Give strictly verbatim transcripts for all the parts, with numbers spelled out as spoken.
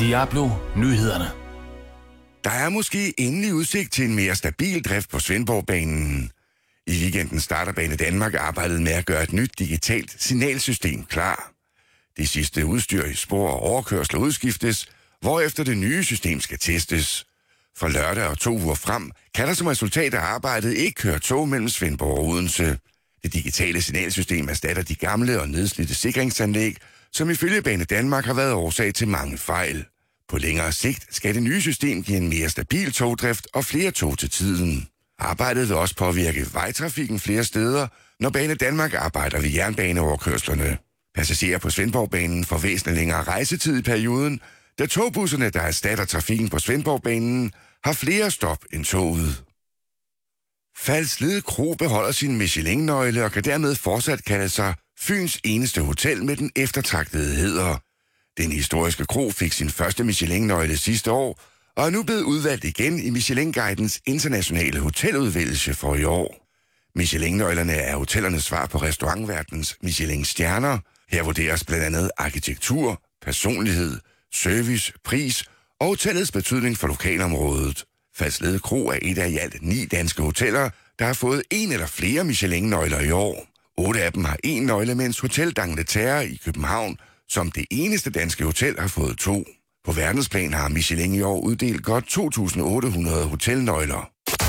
Diablo Nyhederne. Der er måske endelig udsigt til en mere stabil drift på Svendborgbanen. I weekenden starter Bane Danmark arbejdet med at gøre et nyt digitalt signalsystem klar. Det sidste udstyr i spor og overkørsler udskiftes, hvorefter det nye system skal testes. Fra lørdag og to uger frem kan der som resultat af arbejdet ikke køre tog mellem Svendborg og Odense. Det digitale signalsystem erstatter de gamle og nedslidte sikringsanlæg, som ifølge Bane Danmark har været årsag til mange fejl. På længere sigt skal det nye system give en mere stabil togdrift og flere tog til tiden. Arbejdet vil også påvirke vejtrafikken flere steder, når Bane Danmark arbejder ved jernbaneoverkørslerne. Passagerer på Svendborgbanen får væsentligt længere rejsetid i perioden, da togbusserne, der erstatter trafikken på Svendborgbanen, har flere stop end toget. Falsled Kro beholder sin Michelin-nøgle og kan dermed fortsat kalde sig Fyns eneste hotel med den eftertragtede hæder. Den historiske kro fik sin første Michelin-nøgle sidste år, og er nu blevet udvalgt igen i Michelin-guidens internationale hoteludvælgelse for i år. Michelin-nøglerne er hotellernes svar på restaurantverdens Michelin-stjerner. Her vurderes blandt andet arkitektur, personlighed, service, pris og hotellets betydning for lokalområdet. Falsled Kro er et af i alt ni danske hoteller, der har fået en eller flere Michelin-nøgler i år. Otte af dem har en nøgle, mens Hotel d'Angleterre i København som det eneste danske hotel har fået to. På verdensplan har Michelin i år uddelt godt to tusind otte hundrede hotelnøgler.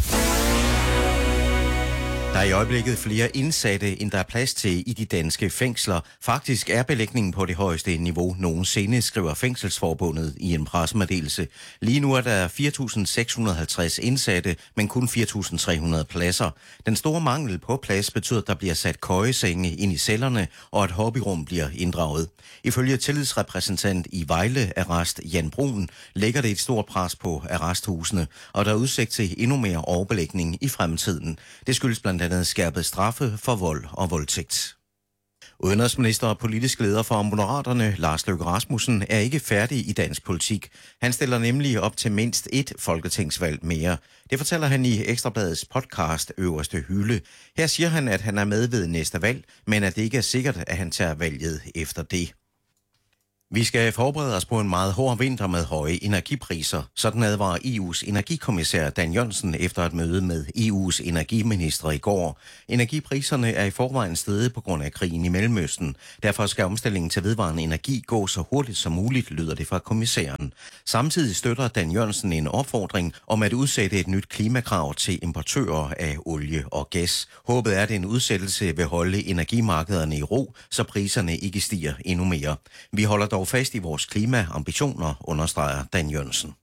Der er i øjeblikket flere indsatte, end der er plads til i de danske fængsler. Faktisk er belægningen på det højeste niveau nogensinde, skriver Fængselsforbundet i en pressemeddelelse. Lige nu er der fire tusind seks hundrede og halvtreds indsatte, men kun fire tusind tre hundrede pladser. Den store mangel på plads betyder, at der bliver sat køjesenge ind i cellerne, og at hobbyrum bliver inddraget. Ifølge tillidsrepræsentant i Vejle Arrest Jan Brun lægger det et stort pres på arresthusene, og der er udsigt til endnu mere overbelægning i fremtiden. Det skyldes blandt andet skærpet straffe for vold og voldtægt. Udenrigsminister og politisk leder for Moderaterne, Lars Løkke Rasmussen, er ikke færdig i dansk politik. Han stiller nemlig op til mindst et folketingsvalg mere. Det fortæller han i Ekstrabladets podcast Øverste Hylde. Her siger han, at han er med ved næste valg, men at det ikke er sikkert, at han tager valget efter det. Vi skal forberede os på en meget hård vinter med høje energipriser. Sådan advarer E U's energikommissær Dan Jørgensen efter et møde med E U's energiministre i går. Energipriserne er i forvejen steget på grund af krigen i Mellemøsten. Derfor skal omstillingen til vedvarende energi gå så hurtigt som muligt, lyder det fra kommissæren. Samtidig støtter Dan Jørgensen en opfordring om at udsætte et nyt klimakrav til importører af olie og gas. Håbet er, at en udsættelse vil holde energimarkederne i ro, så priserne ikke stiger endnu mere. Vi holder dog fast i vores klimaambitioner, understreger Dan Jørgensen.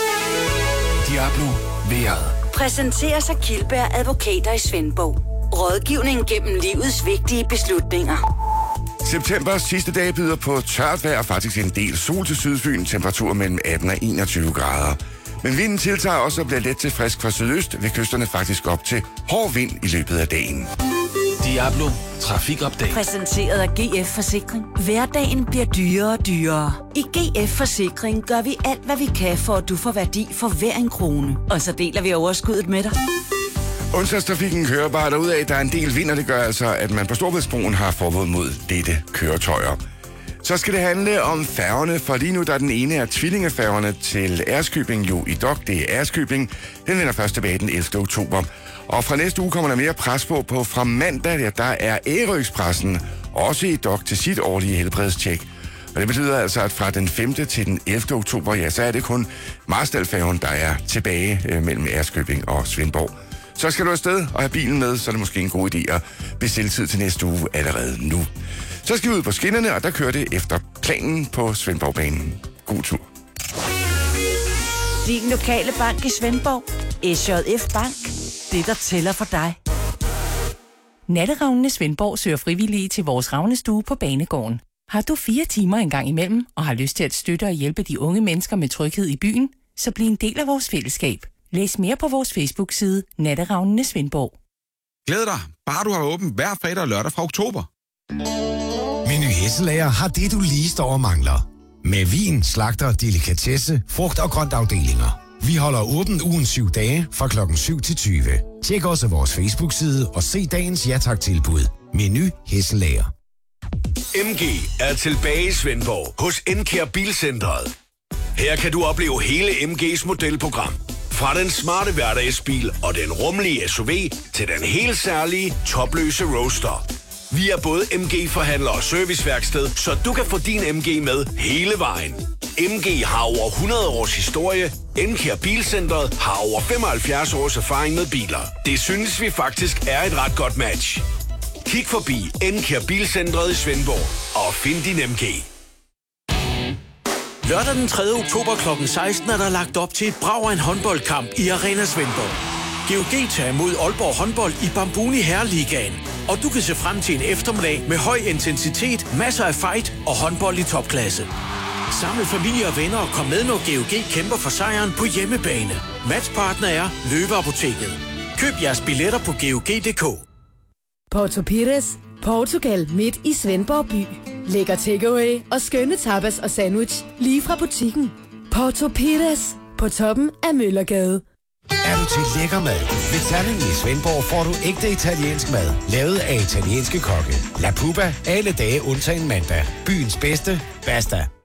Diablo Vejret. Præsenterer sig Kildberg Advokater i Svendborg. Rådgivning gennem livets vigtige beslutninger. Septembers sidste dag byder på tørt vejr, faktisk en del sol til Sydfyn, temperaturer mellem atten og enogtyve grader. Men vinden tiltager også og bliver let til frisk fra sydøst, ved kysterne faktisk op til hård vind i løbet af dagen. Diablo Trafikupdate. Præsenteret af G F Forsikring. Hverdagen bliver dyrere og dyrere. I G F Forsikring gør vi alt, hvad vi kan, for at du får værdi for hver en krone. Og så deler vi overskuddet med dig. Onsdagstrafikken kører bare derudad. Der er en del vind, og det gør altså, at man på Storebæltsbroen har forbud mod dette køretøjer. Så skal det handle om færgerne, for lige nu der er den ene af tvillingefærgerne til Ærøskøbing jo i dok. Det er Ærøskøbing. Den vender først tilbage den ellevte oktober. Og fra næste uge kommer der mere pres på. På fra mandag, ja, der er Ærø-Expressen også i dok til sit årlige helbredstjek. Og det betyder altså, at fra den femte til den ellevte oktober, ja, så er det kun Marstalfærgen, der er tilbage øh, mellem Ærøskøbing og Svendborg. Så skal du afsted og have bilen med, så er det måske en god idé at bestille tid til næste uge allerede nu. Så skal vi ud på skinnerne, og der kører det efter planen på Svendborgbanen. God tur. Din lokale bank i Svendborg. S J F Bank. Det, der tæller for dig. Natteravnene Svendborg søger frivillige til vores ravnestue på Banegården. Har du fire timer en gang imellem, og har lyst til at støtte og hjælpe de unge mennesker med tryghed i byen, så bliv en del af vores fællesskab. Læs mere på vores Facebook-side Natteravnene Svendborg. Glæd dig, bare du har åbent hver fredag og lørdag fra oktober. Meny Hesselager har det, du lige står og mangler. Med vin, slagter, delikatesse, frugt- og grøntafdelinger. Vi holder åbent ugen syv dage fra klokken syv til tyve. Tjek også vores Facebook-side og se dagens ja tak-tilbud. Meny Hesselager. M G er tilbage i Svendborg hos Encare Bilcentret. Her kan du opleve hele M G's modelprogram. Fra den smarte hverdagsbil og den rummelige S U V til den helt særlige topløse Roadster. Vi er både M G-forhandler og serviceværksted, så du kan få din M G med hele vejen. M G har over hundrede års historie. Enkær Bilcentret har over femoghalvfjerds års erfaring med biler. Det synes vi faktisk er et ret godt match. Kig forbi Enkær Bilcentret i Svendborg og find din M G. Lørdag den tredje oktober klokken seksten er der lagt op til et brag af en håndboldkamp i Arena Svendborg. G O G tager imod Aalborg håndbold i Bambuni Herreligaen, og du kan se frem til en eftermiddag med høj intensitet, masser af fight og håndbold i topklasse. Samle familie og venner og kom med, når G O G kæmper for sejren på hjemmebane. Matchpartner er Løveapoteket. Køb jeres billetter på G O G punktum d k. Porto Pires, Portugal midt i Svendborg by. Lækker takeaway og skønne tapas og sandwich lige fra butikken. Porto Pires på toppen af Møllergade. Er du til lækker mad? Ved Terningen i Svendborg får du ægte italiensk mad, lavet af italienske kokke. La Pupa, alle dage undtagen mandag. Byens bedste, basta.